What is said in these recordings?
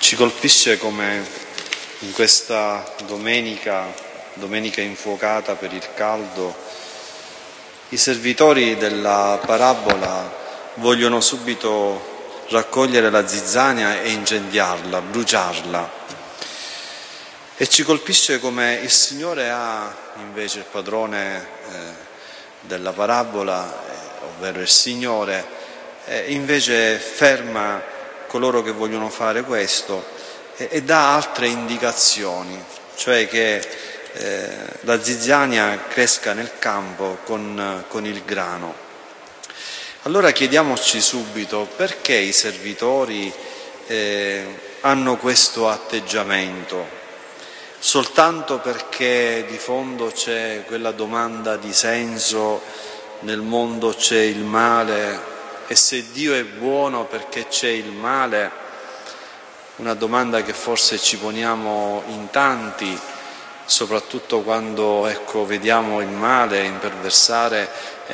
Ci colpisce come in questa domenica infuocata per il caldo, i servitori della parabola vogliono subito raccogliere la zizzania e incendiarla, bruciarla. E ci colpisce come il Signore ha, invece il padrone della parabola, ovvero il Signore, invece ferma coloro che vogliono fare questo e dà altre indicazioni, cioè che la zizzania cresca nel campo con il grano. Allora chiediamoci subito perché i servitori hanno questo atteggiamento. Soltanto perché di fondo c'è quella domanda di senso: nel mondo c'è il male e se Dio è buono perché c'è il male? Una domanda che forse ci poniamo in tanti, soprattutto quando vediamo il male imperversare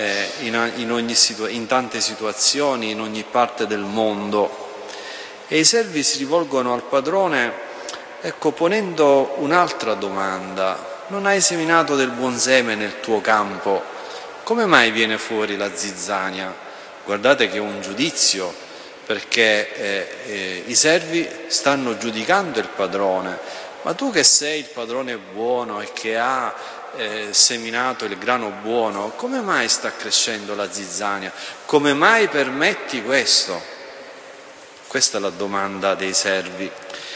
in tante situazioni, in ogni parte del mondo. E i servi si rivolgono al padrone ponendo un'altra domanda: non hai seminato del buon seme nel tuo campo? Come mai viene fuori la zizzania? Guardate che è un giudizio, perché i servi stanno giudicando il padrone. Ma tu che sei il padrone buono e che ha seminato il grano buono, come mai sta crescendo la zizzania? Come mai permetti questo? Questa è la domanda dei servi.